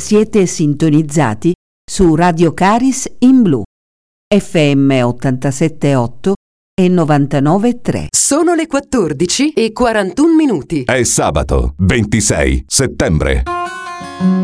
Siete sintonizzati su Radio Caris in Blu, FM 87.8 e 99.3. Sono le 14:41. È sabato 26 settembre.